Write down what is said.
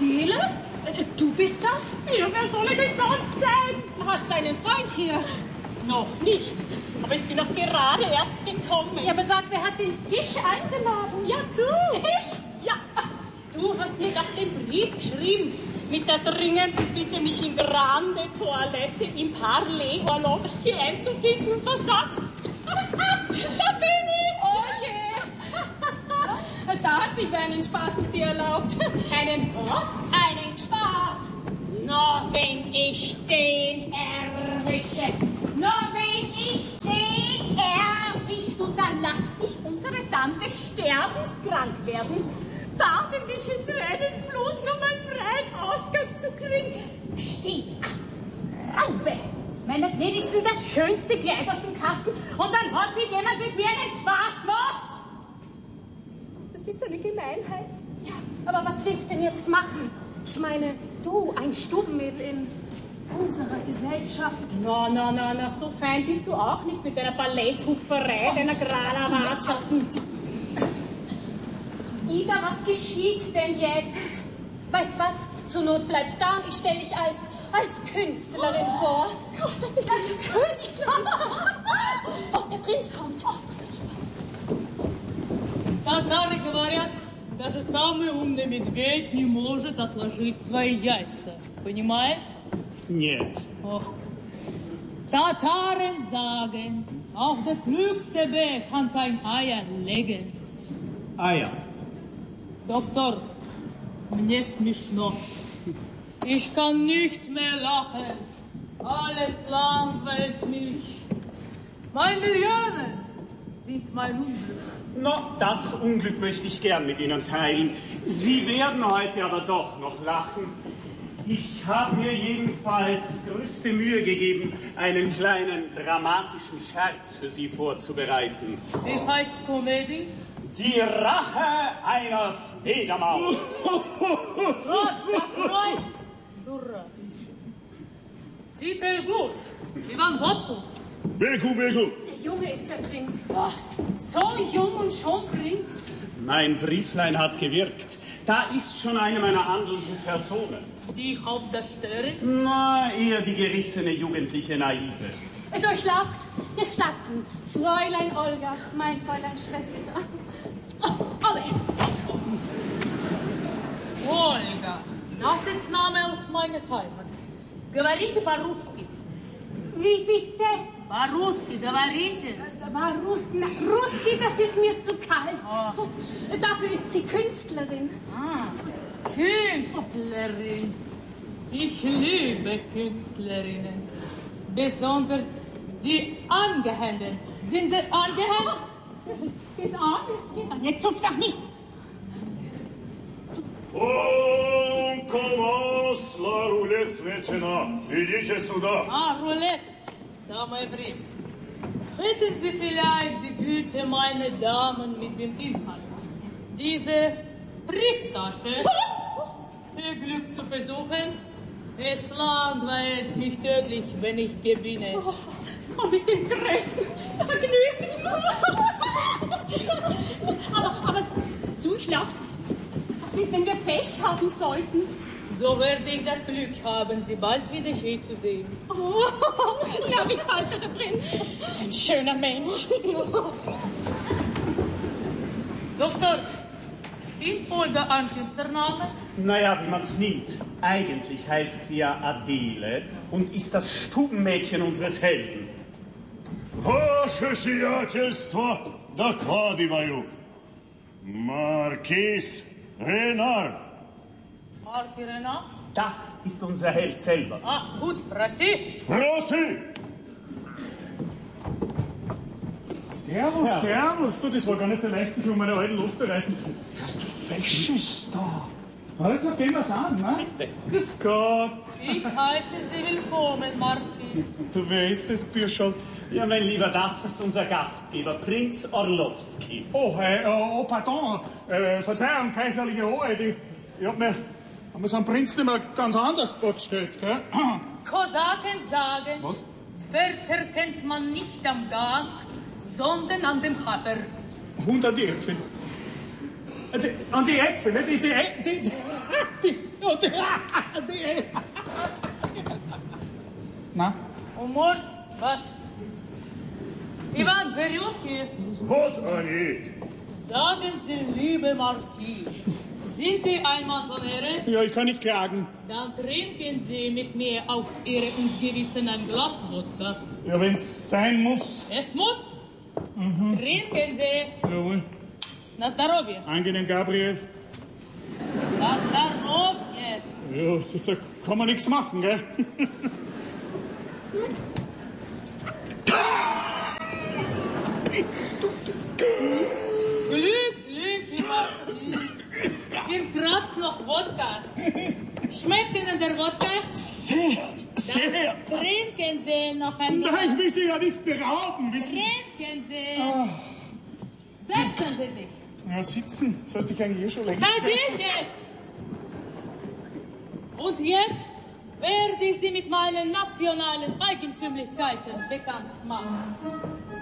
Adele? Du bist das? Ja, wer soll ich denn sonst sein? Hast einen Freund hier? Noch nicht. Aber ich bin noch gerade erst gekommen. Ja, aber sag, wer hat denn dich eingeladen? Ja, du. Ich? Ja, du hast mir doch den Brief geschrieben. Mit der dringenden Bitte, mich in Grande Toilette im Parley Orlowski einzufinden und versagst. Da bin ich. Oh je. Da hat sich wer einen Spaß mit dir erlaubt. Einen was? Einen Spaß. Na, wenn ich den erwische. Na, wenn ich den erwische, du, dann lass ich unsere Tante sterbenskrank werden. Bade mich in Tränenfluten, um einen freien Ausgang zu kriegen. Steh, Raube, meiner gnädigsten das schönste Kleid aus dem Kasten und dann hat sich jemand mit mir einen Spaß gemacht. Das ist eine Gemeinheit. Ja, aber was willst du denn jetzt machen? Ich meine, du, ein Stubenmädel in unserer Gesellschaft. Na, so fein bist du auch nicht mit deiner Balletthupferei, deiner Gralawatschaft. Ida, was geschieht denn jetzt? Weißt was? Zur Not bleibst da und ich stelle dich als Künstlerin vor. Großartig, als Künstlerin. Oh, der Prinz kommt. Татары говорят, даже самый умный медведь не может отложить свои яйца. Понимаешь? Нет. Oh. Tataren sagen, auch der klügste Bär kann kein Eier legen. Eier. Доктор, мне смешно. Ich kann nicht mehr lachen. Alles langweilt mich. Meine Milliarden sind mein Unglück. Na, das Unglück möchte ich gern mit Ihnen teilen. Sie werden heute aber doch noch lachen. Ich habe mir jedenfalls größte Mühe gegeben, einen kleinen dramatischen Scherz für Sie vorzubereiten. Wie heißt Komödie? Die Rache einer Fledermaus. Rot, закрой, дура. Titel gut. Ivan Wotto. Begu. Der Junge ist der Prinz. Was? So jung und schon Prinz? Mein Brieflein hat gewirkt. Da ist schon eine meiner handelnden Personen. Die Hauptdarstellerin? Na, eher die gerissene jugendliche Naive. Durchlaucht, gestatten, Fräulein Olga, mein Fräulein Schwester. Oh, Olga. Ольга. Das ist Name aus meiner Heimat. Говорите по-русски. Wie bitte? По-русски, говорите. Ruski, das ist mir zu kalt. Oh. Dafür ist sie Künstlerin. Künstlerin. Ich liebe Künstlerinnen. Besonders die Angehenden. Sind sie angehängt? Es geht an. Jetzt zupft doch nicht. On commence la roulette maintenant. Идите сюда. Roulette. Самое время. Hätten Sie vielleicht die Güte, meine Damen, mit dem Inhalt, diese Brieftasche für Glück zu versuchen? Es langweilt mich tödlich, wenn ich gewinne. Oh, mit dem größten Vergnügen. aber durchlaucht. Was ist, wenn wir Pech haben sollten? So werde ich das Glück haben, Sie bald wieder hier zu sehen. Oh, na, wie gefällt dir der Prinz? Ein schöner Mensch. Doktor, ist Olga ein Künstlername? Naja, wie man's nimmt. Eigentlich heißt sie ja Adele und ist das Stubenmädchen unseres Helden. Ваше сиятельство, докладываю. Маркиз Ренар. Archirena? Das ist unser Held selber. Gut, prosi. Проси! Servus. Du, das war gar nicht so leicht, sich um meine alten loszureißen. Hast Fesches da? Also, gehen wir's an, ne? Bitte. Grüß Gott. Ich heiße Sie willkommen, Martin. Du, wer ist das, Bürscherl? Ja, mein Lieber, das ist unser Gastgeber, Prinz Orlowski. Oh, pardon. Verzeihung, kaiserliche Hoheit. Ich hab mir so einen Prinz nicht mehr ganz anders vorgestellt, gell? Kosaken sagen, Was? Wörter kennt man nicht am Gang, sondern an dem Hafer. Und an die Äpfel. An die Äpfel, ne? Na? Umor, was? Ivan Verjovki, Вот они. sagen Sie, liebe Marquis, sind Sie ein Mann von Ehre? Ja, ich kann nicht klagen. Dann trinken Sie mit mir auf Ihre Ungewissen ein Glas Wodka. Ja, wenn's sein muss. Es muss. Trinken Sie. Jawohl. Na здоровье. Angenehm, Gabriel. Na здоровье. Ja, da kann man nichts machen, gell? Glück, Marquis. Ihr kratzt noch Wodka. Schmeckt Ihnen der Wodka? Sehr, sehr. Trinken Sie noch ein Nein, Glas. ich will Sie ja nicht berauben, wissen Sie. Trinken Sie. Setzen Sie sich. Ja, sitzen sollte ich eigentlich schon längst. Sag ich es! Und jetzt werde ich Sie mit meinen nationalen Eigentümlichkeiten bekannt machen.